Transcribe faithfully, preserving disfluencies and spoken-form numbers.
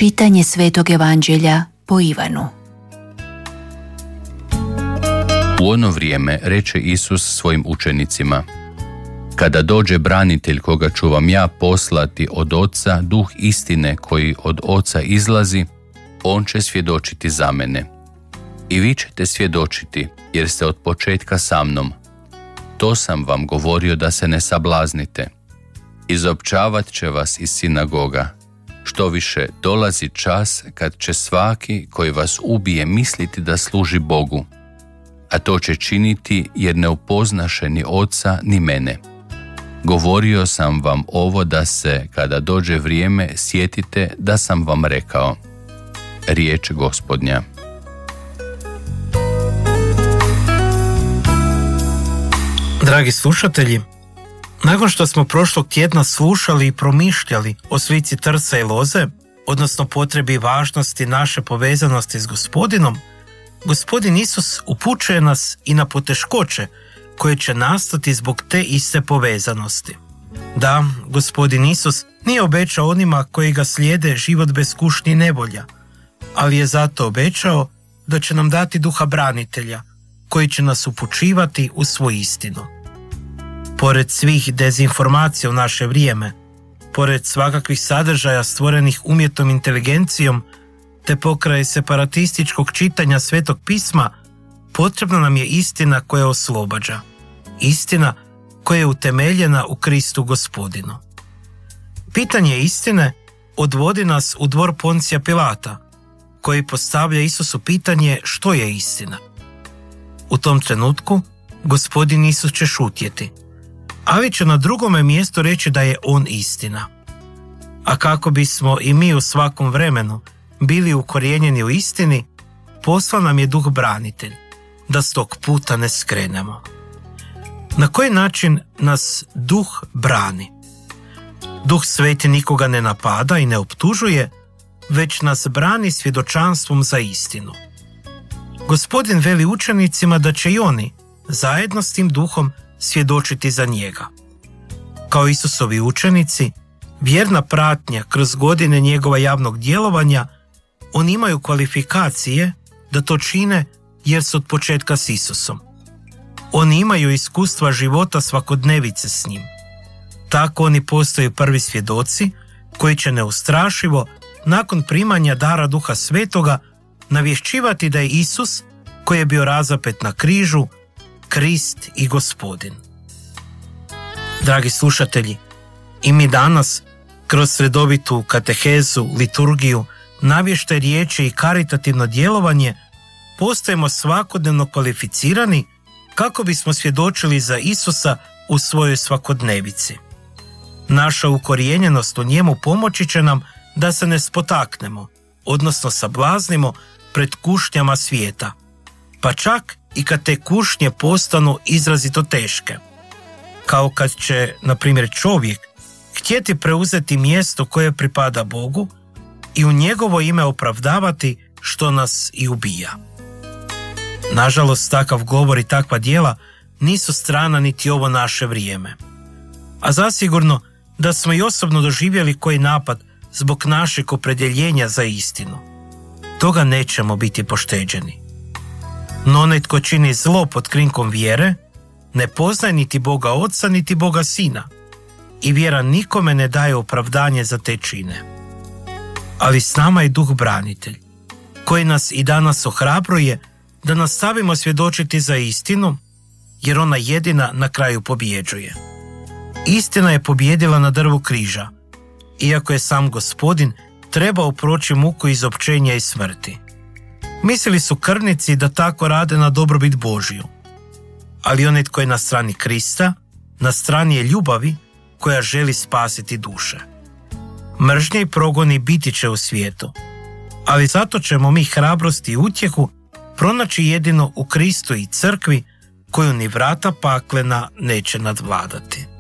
Čitanje Svetog Evanđelja po Ivanu. U ono vrijeme reče Isus svojim učenicima: Kada dođe branitelj koga ću vam ja poslati od Oca, duh istine koji od Oca izlazi, on će svjedočiti za mene. I vi ćete svjedočiti, jer ste od početka sa mnom. To sam vam govorio da se ne sablaznite. Izopćavat će vas iz sinagoga. Što više, dolazi čas kad će svaki koji vas ubije misliti da služi Bogu, a to će činiti jer ne upoznaše ni Oca ni mene. Govorio sam vam ovo da se, kada dođe vrijeme, sjetite da sam vam rekao. Riječ Gospodnja. Dragi slušatelji, nakon što smo prošlog tjedna slušali i promišljali o slici trsa i loze, odnosno potrebi i važnosti naše povezanosti s Gospodinom, Gospodin Isus upućuje nas i na poteškoće koje će nastati zbog te iste povezanosti. Da, Gospodin Isus nije obećao onima koji ga slijede život bez kušnji i nevolja, ali je zato obećao da će nam dati duha branitelja, koji će nas upućivati u svoju istinu. Pored svih dezinformacija u naše vrijeme, pored svakakvih sadržaja stvorenih umjetnom inteligencijom, te pokraj separatističkog čitanja Svetog pisma, potrebna nam je istina koja oslobađa. Istina koja je utemeljena u Kristu Gospodinu. Pitanje istine odvodi nas u dvor Poncija Pilata, koji postavlja Isusu pitanje što je istina. U tom trenutku Gospodin Isus će šutjeti, ali će na drugome mjestu reći da je on istina. A kako bismo i mi u svakom vremenu bili ukorijenjeni u istini, poslan nam je duh branitelj, da s tog puta ne skrenemo. Na koji način nas duh brani? Duh Sveti nikoga ne napada i ne optužuje, već nas brani svjedočanstvom za istinu. Gospodin veli učenicima da će i oni, zajedno s tim duhom, svjedočiti za njega. Kao Isusovi učenici, vjerna pratnja kroz godine njegova javnog djelovanja, oni imaju kvalifikacije da to čine jer su od početka s Isusom. Oni imaju iskustva života svakodnevice s njim. Tako oni postaju prvi svjedoci koji će neustrašivo, nakon primanja dara Duha Svetoga, navješćivati da je Isus, koji je bio razapet na križu, Krist i Gospodin. Dragi slušatelji, i mi danas, kroz redovitu katehezu, liturgiju, navještaj riječi i karitativno djelovanje, postajemo svakodnevno kvalificirani kako bismo svjedočili za Isusa u svojoj svakodnevici. Naša ukorijenjenost u njemu pomoći će nam da se ne spotaknemo, odnosno sablaznimo pred kušnjama svijeta, pa čak i kad te kušnje postanu izrazito teške. Kao kad će, na primjer, čovjek htjeti preuzeti mjesto koje pripada Bogu i u njegovo ime opravdavati što nas i ubija. Nažalost, takav govor i takva djela nisu strana niti ovo naše vrijeme. A zasigurno da smo i osobno doživjeli koji napad zbog našeg opredjeljenja za istinu. Toga nećemo biti pošteđeni. No onaj tko čini zlo pod krinkom vjere, ne poznaje niti Boga Oca, niti Boga Sina, i vjera nikome ne daje opravdanje za te čine. Ali s nama je duh branitelj, koji nas i danas ohrabruje da nastavimo svjedočiti za istinu, jer ona jedina na kraju pobjeđuje. Istina je pobjedila na drvu križa, iako je sam Gospodin trebao proći muku izopćenja i smrti. Mislili su krvnici da tako rade na dobrobit Božju, ali onaj tko je na strani Krista, na strani je ljubavi koja želi spasiti duše. Mržnje i progoni biti će u svijetu, ali zato ćemo mi hrabrosti i utjehu pronaći jedino u Kristu i crkvi, koju ni vrata paklena neće nadvladati.